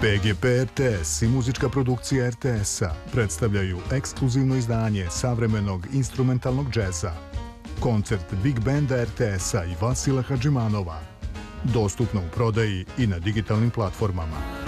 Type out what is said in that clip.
PGP RTS i muzička produkcija RTS-a predstavljaju ekskluzivno izdanje savremenog instrumentalnog džeza. Koncert Big Banda RTS-a i Vasila Hadžimanova. Dostupno u prodaji i na digitalnim platformama.